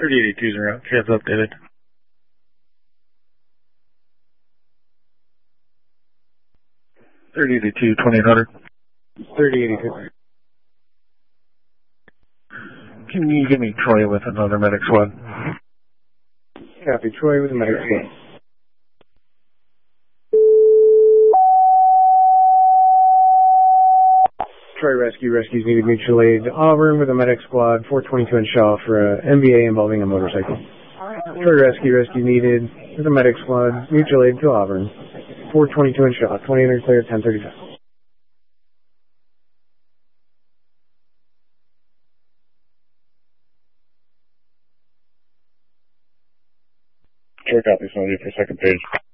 3082's around. Chad's updated. 3082, 2800. 3082. Can you give me Troy with another medic squad? Copy. Troy with a medic squad. Troy rescues needed mutual aid to Auburn with a medic squad, 422 and Shaw for a MBA involving a motorcycle. Troy rescue needed with a medic squad, mutual aid to Auburn, 422 and Shaw, 2800 clear, 1035. Troy copy, somebody for second page.